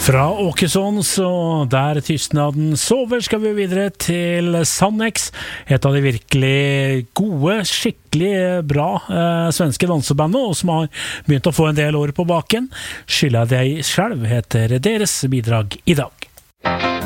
Fra Åkesson, så der tystnaden sover, skal vi videre til Sannex, et av de virkelig gode, skikkelig bra svenske dansebandet, og som har begynt å få en del år på baken. Skylda deg selv heter deres bidrag i dag.